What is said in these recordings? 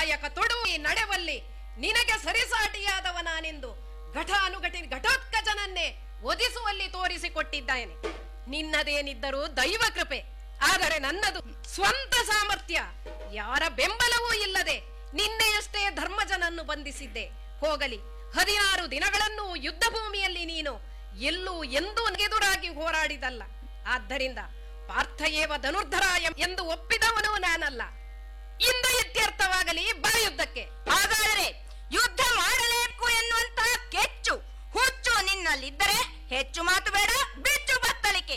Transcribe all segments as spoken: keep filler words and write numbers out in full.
ಕಾಯಕ ತೊಡು ಈ ನಡೆವಲ್ಲಿ ನಿನಗೆ ಸರಿಸಾಟಿಯಾದವ ನಾನೆಂದು ಘಟಾನುಘಟಿ ಘಟೋತ್ಕಜನನ್ನೇ ಒದಿಸುವಲ್ಲಿ ತೋರಿಸಿಕೊಟ್ಟಿದ್ದಾನೆ. ನಿನ್ನದೇನಿದ್ದರೂ ದೈವ ಕೃಪೆ, ಆದರೆ ನನ್ನದು ಸ್ವಂತ ಸಾಮರ್ಥ್ಯ. ಯಾರ ಬೆಂಬಲವೂ ಇಲ್ಲದೆ ನಿನ್ನೆಯಷ್ಟೇ ಧರ್ಮಜನನ್ನು ಬಂಧಿಸಿದ್ದೆ. ಹೋಗಲಿ, ಹದಿನಾರು ದಿನಗಳನ್ನು ಯುದ್ಧ ಭೂಮಿಯಲ್ಲಿ ನೀನು ಎಲ್ಲೂ ಎಂದೂ ಎದುರಾಗಿ ಹೋರಾಡಿದಲ್ಲ. ಆದ್ದರಿಂದ ಪಾರ್ಥಯೇವ ಧನುರ್ಧರ ಎಂದು ಒಪ್ಪಿದವನು ನಾನಲ್ಲ. ಇಂದು ಇತ್ಯರ್ಥವಾಗಲಿ, ಬಾ ಯುದ್ಧಕ್ಕೆ. ಹಾಗಾದರೆ ಯುದ್ಧ ಮಾಡಲೇಕು ಎನ್ನುವಂತಹ ಕೆಚ್ಚು ಹುಚ್ಚು ನಿನ್ನಲ್ಲಿದ್ದರೆ ಹೆಚ್ಚು ಮಾತು ಬೇಡ, ಬಿಚ್ಚು ಬತ್ತಳಿಕೆ.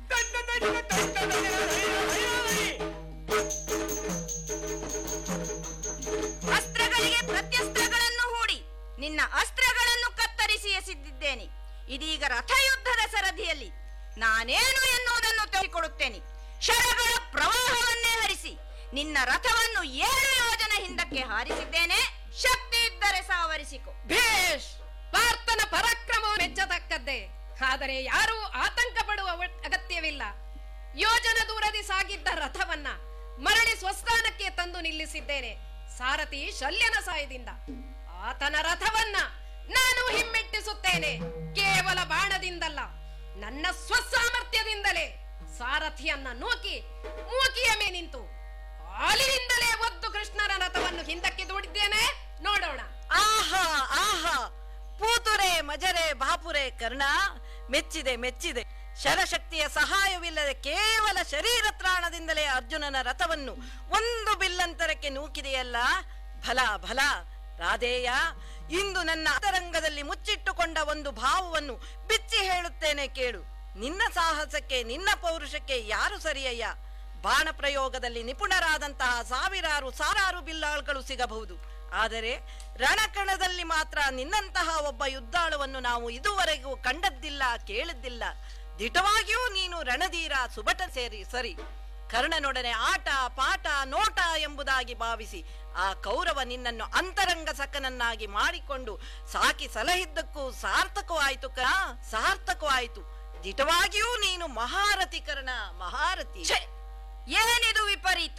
ಅಸ್ತ್ರಗಳಿಗೆ ಪ್ರತ್ಯಸ್ತ್ರಗಳನ್ನು ಹೂಡಿ ನಿನ್ನ ಅಸ್ತ್ರಗಳನ್ನು ಕತ್ತರಿಸಿ ಎಸೆದಿದ್ದೇನೆ. ಇದೀಗ ರಥಯುದ್ಧದ ಸರದಿಯಲ್ಲಿ ನಾನೇನು ಎನ್ನುವುದನ್ನು ತಿಳಿಕೊಡುತ್ತೇನೆ. ಶರಗಳ ಪ್ರವಾಹವನ್ನೇ ಹರಿಸಿ ನಿನ್ನ ರಥವನ್ನು ಏಳು ಯೋಜನ ಹಿಂದಕ್ಕೆ ಹಾರಿಸಿದ್ದೇನೆ. ಶಕ್ತಿ ಇದ್ದರೆ ಸಾವರಿಸಿಕೊ. ಭೇಷ್! ಪಾರ್ಥನ ಪರಾಕ್ರಮವು ಮೆಚ್ಚತಕ್ಕದ್ದೇ. ಆದರೆ ಯಾರೂ ಆತಂಕ ಪಡುವ ಅಗತ್ಯವಿಲ್ಲ. ಯೋಜನ ದೂರದಿ ಸಾಗಿದ್ದ ರಥವನ್ನ ಮರಳಿ ಸ್ವಸ್ಥಾನಕ್ಕೆ ತಂದು ನಿಲ್ಲಿಸಿದ್ದೇನೆ. ಸಾರಥಿ ಶಲ್ಯನ ಸಹಾಯದಿಂದ ಆತನ ರಥವನ್ನ ನಾನು ಹಿಮ್ಮೆಟ್ಟಿಸುತ್ತೇನೆ. ಕೇವಲ ಬಾಣದಿಂದಲ್ಲ, ನನ್ನ ಸ್ವಸಾಮರ್ಥ್ಯದಿಂದಲೇ ಸಾರಥಿಯನ್ನ ನೂಕಿ ಮೂಕಿಯ ಮೇ ನಿಂತು ಕಾಲಿನಿಂದಲೇ ಒದ್ದು ಕೃಷ್ಣನ ರಥವನ್ನು ಹಿಂದಕ್ಕೆ ದೂಡಿದ್ದೇನೆ. ನೋಡೋಣ. ಆಹಾ ಆಹಾ, ಪೂತುರೆ ಮಜರೆ ಬಾಪುರೆ ಕರ್ಣ, ಮೆಚ್ಚಿದೆ ಮೆಚ್ಚಿದೆ. ಶರಶಕ್ತಿಯ ಸಹಾಯವಿಲ್ಲದೆ ಕೇವಲ ಶರೀರ ತ್ರಾಣದಿಂದಲೇ ಅರ್ಜುನನ ರಥವನ್ನು ಒಂದು ಬಿಲ್ಲಂತರಕ್ಕೆ ನೂಕಿದೆಯಲ್ಲ. ಫಲ ಫಲ ರಾಧೇಯ, ಇಂದು ನನ್ನ ಅಂತರಂಗದಲ್ಲಿ ಮುಚ್ಚಿಟ್ಟುಕೊಂಡ ಒಂದು ಭಾವವನ್ನು ಬಿಚ್ಚಿ ಹೇಳುತ್ತೇನೆ ಕೇಳು. ನಿನ್ನ ಸಾಹಸಕ್ಕೆ, ನಿನ್ನ ಪೌರುಷಕ್ಕೆ ಯಾರು ಸರಿಯಯ್ಯ? ಬಾಣ ಪ್ರಯೋಗದಲ್ಲಿ ನಿಪುಣರಾದಂತಹ ಸಾವಿರಾರು ಸಾವಿರಾರು ಬಿಲ್ಲಾಳುಗಳು ಸಿಗಬಹುದು, ಆದರೆ ರಣಕಣದಲ್ಲಿ ಮಾತ್ರ ನಿನ್ನಂತಹ ಒಬ್ಬ ಯುದ್ಧಾಳುವನ್ನು ನಾವು ಇದುವರೆಗೂ ಕಂಡದ್ದಿಲ್ಲ, ಕೇಳಿದ್ದಿಲ್ಲ. ದಿಟವಾಗಿಯೂ ನೀನು ರಣಧೀರ, ಸುಬಟ ಸೇರಿ ಸರಿ. ಕರ್ಣನೊಡನೆ ಆಟ ಪಾಠ ನೋಟ ಎಂಬುದಾಗಿ ಭಾವಿಸಿ ಆ ಕೌರವ ನಿನ್ನನ್ನು ಅಂತರಂಗ ಸಖನನ್ನಾಗಿ ಮಾಡಿಕೊಂಡು ಸಾಕಿ ಸಲಹಿದ್ದಕ್ಕೂ ಸಾರ್ಥಕವಾಯಿತು ಕ ಸಾರ್ಥಕವಾಯಿತು. ದಿಟವಾಗಿಯೂ ನೀನು ಮಹಾರಥಿ ಕರ್ಣ, ಮಹಾರಥಿ. ಏನಿದು ವಿಪರೀತ!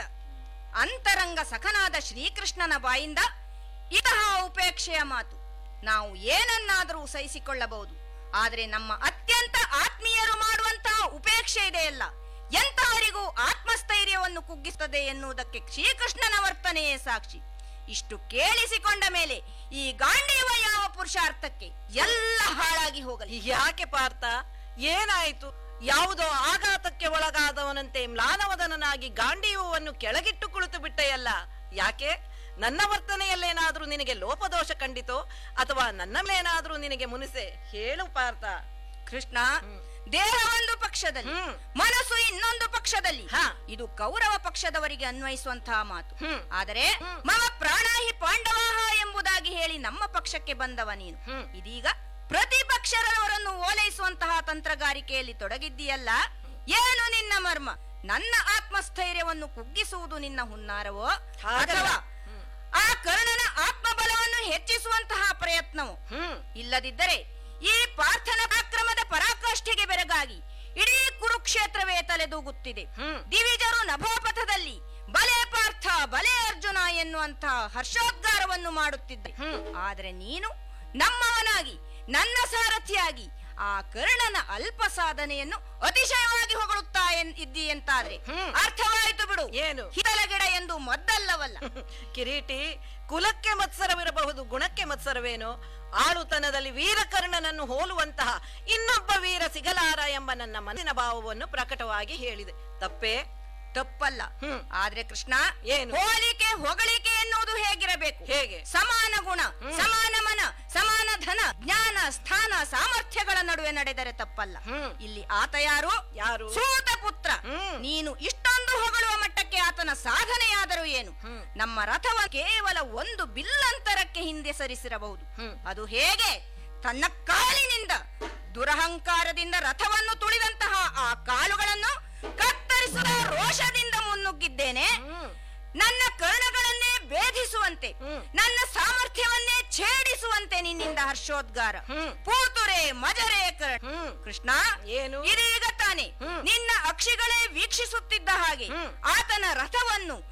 ಅಂತರಂಗ ಸಖನಾದ ಶ್ರೀಕೃಷ್ಣನ ಬಾಯಿಂದ ಇಂತಹ ಉಪೇಕ್ಷೆಯ ಮಾತು. ನಾವು ಏನನ್ನಾದರೂ ಸಹಿಸಿಕೊಳ್ಳಬಹುದು, ಆದರೆ ನಮ್ಮ ಅತ್ಯಂತ ಆತ್ಮೀಯರು ಮಾಡುವಂತಹ ಉಪೇಕ್ಷೆ ಇದೆಯಲ್ಲ, ಎಂತಹವರಿಗೂ ಆತ್ಮಸ್ಥೈರ್ಯವನ್ನು ಕುಗ್ಗಿಸುತ್ತದೆ ಎನ್ನುವುದಕ್ಕೆ ಶ್ರೀಕೃಷ್ಣನ ವರ್ತನೆಯೇ ಸಾಕ್ಷಿ. ಇಷ್ಟು ಕೇಳಿಸಿಕೊಂಡ ಮೇಲೆ ಈ ಗಾಂಡೀವ ಯಾವ ಪುರುಷಾರ್ಥಕ್ಕೆ? ಎಲ್ಲ ಹಾಳಾಗಿ ಹೋಗಲಿ. ಯಾಕೆ ಪಾರ್ಥ, ಏನಾಯಿತು? ಯಾವುದೋ ಆಘಾತಕ್ಕೆ ಒಳಗಾದವನಂತೆ ಮ್ಲಾನವದನನಾಗಿ ಗಾಂಡೀವವನ್ನು ಕೆಳಗಿಟ್ಟು ಕುಳಿತು ಬಿಟ್ಟೆಯಲ್ಲ. ಯಾಕೆ? ನನ್ನ ವರ್ತನೆಯಲ್ಲೇನಾದ್ರೂ ನಿನಗೆ ಲೋಪದೋಷ ಕಂಡಿತೋ, ಅಥವಾ ನನ್ನ ಮೇಲೇನಾದ್ರೂ ನಿನಗೆ ಮುನಿಸೆ? ಹೇಳು ಪಾರ್ಥ. ಕೃಷ್ಣ, ದೇಹ ಒಂದು ಪಕ್ಷದಲ್ಲಿ, ಮನಸ್ಸು ಇನ್ನೊಂದು ಪಕ್ಷದಲ್ಲಿ. ಇದು ಕೌರವ ಪಕ್ಷದವರಿಗೆ ಅನ್ವಯಿಸುವಂತಹ ಮಾತು. ಆದರೆ ಮಮ ಪ್ರಾಣಾಹಿ ಪಾಂಡವಾಹ ಎಂಬುದಾಗಿ ಹೇಳಿ ನಮ್ಮ ಪಕ್ಷಕ್ಕೆ ಬಂದವ ನೀನು ಇದೀಗ ಪ್ರತಿಪಕ್ಷರವರನ್ನು ಓಲೈಸುವಂತಹ ತಂತ್ರಗಾರಿಕೆಯಲ್ಲಿ ತೊಡಗಿದ್ದೀಯಲ್ಲ. ಏನು ನಿನ್ನ ಮರ್ಮ? ನನ್ನ ಆತ್ಮಸ್ಥೈರ್ಯವನ್ನು ಕುಗ್ಗಿಸುವುದು ನಿನ್ನ ಹುನ್ನಾರವೋ, ಅಥವಾ ಆ ಕರ್ಣನ ಆತ್ಮಬಲವನ್ನು ಹೆಚ್ಚಿಸುವಂತಹ ಪ್ರಯತ್ನವೋ? ಇಲ್ಲದಿದ್ದರೆ ಈ ಪಾರ್ಥನ ಆಕ್ರಮದ ಪರಾಕಾಷ್ಠೆಗೆ ಬೆರಗಾಗಿ ಇಡೀ ಕುರುಕ್ಷೇತ್ರವೇ ತಲೆದೂಗುತ್ತಿದೆ. ದಿವಿಜರು ನಭೋಪಥದಲ್ಲಿ ಬಲೆ ಪಾರ್ಥ ಬಲೆ ಅರ್ಜುನ ಎನ್ನುವಂತಹ ಹರ್ಷೋದ್ಗಾರವನ್ನು ಮಾಡುತ್ತಿದ್ದೆ. ಆದರೆ ನೀನು ನಮ್ಮವನಾಗಿ, ನನ್ನ ಸಾರಥಿಯಾಗಿ ಆ ಕರ್ಣನ ಅಲ್ಪ ಸಾಧನೆಯನ್ನು ಅತಿಶಯವಾಗಿ ಹೊಗಳುತ್ತಾ ಇದ್ದೀಯಂತಾದ್ರೆ ಅರ್ಥವಾಯಿತು ಬಿಡು. ಏನು ಹಿತಲಗಿಡ ಎಂದು ಮದ್ದಲ್ಲವಲ್ಲ. ಕಿರೀಟಿ, ಕುಲಕ್ಕೆ ಮತ್ಸರವಿರಬಹುದು, ಗುಣಕ್ಕೆ ಮತ್ಸರವೇನು? ಆಳುತನದಲ್ಲಿ ವೀರಕರ್ಣನನ್ನು ಹೋಲುವಂತಹ ಇನ್ನೊಬ್ಬ ವೀರ ಸಿಗಲಾರ ಎಂಬ ನನ್ನ ಮನಸ್ಸಿನ ಭಾವವನ್ನು ಪ್ರಕಟವಾಗಿ ಹೇಳಿದೆ. ತಪ್ಪೇ? ತಪ್ಪಲ್ಲ. ಆದ್ರೆ ಕೃಷ್ಣ, ಏನು ಹೋಲಿಕೆ ಹೊಗಳಿಕೆ ಎನ್ನುವುದು ಹೇಗಿರಬೇಕು? ಹೇಗೆ? ಸಮಾನ ಗುಣ, ಸಮಾನ ಮನ, ಸಮಾನ ಧನ, ಜ್ಞಾನ, ಸ್ಥಾನ, ಸಾಮರ್ಥ್ಯಗಳ ನಡುವೆ ನಡೆದರೆ ತಪ್ಪಲ್ಲ. ಇಲ್ಲಿ ಆತ ಯಾರು? ಯಾರು? ಸೂತ ಪುತ್ರ. ನೀನು ಇಷ್ಟೊಂದು ಹೊಗಳುವ ಮಟ್ಟಕ್ಕೆ ಆತನ ಸಾಧನೆಯಾದರೂ ಏನು? ನಮ್ಮ ರಥವ ಕೇವಲ ಒಂದು ಬಿಲ್ಲಂತರಕ್ಕೆ ಹಿಂದೆ ಸರಿಸಿರಬಹುದು. ಅದು ಹೇಗೆ? ತನ್ನ ಕಾಲಿನಿಂದ ದುರಹಂಕಾರದಿಂದ ರಥವನ್ನು ತುಳಿದಂತಹ ಆ ಕಾಲುಗಳನ್ನು ಕತ್ತರಿಸುವ ರೋಷದಿಂದ ಮುನ್ನುಗ್ಗಿದ್ದೇನೆ. ನನ್ನ ಕರ್ಣಗಳನ್ನೇ ಭೇದಿಸುವಂತೆ, ನನ್ನ ಸಾಮರ್ಥ್ಯವನ್ನೇ ಛೇಡಿಸುವಂತೆ ನಿನ್ನಿಂದ ಹರ್ಷೋದ್ಗಾರ. ಪೂತುರೆ ಮಜರೆ ಕರ್ಣ. ಕೃಷ್ಣ, ಏನು? ಇದೀಗ ತಾನೆ ನಿನ್ನ ಅಕ್ಷಿಗಳೇ ವೀಕ್ಷಿಸುತ್ತಿದ್ದ ಹಾಗೆ ಆತನ ರಥವನ್ನು